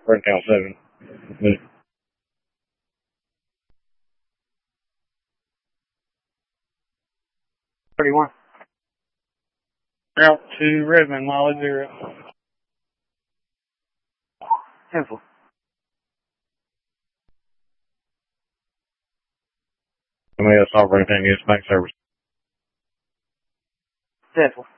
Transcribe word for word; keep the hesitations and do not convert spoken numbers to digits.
Burnt out seven. thirty-one. Route to Redmond, mileage zero. Cancel. Somebody else offering anything is bank service. Cancel.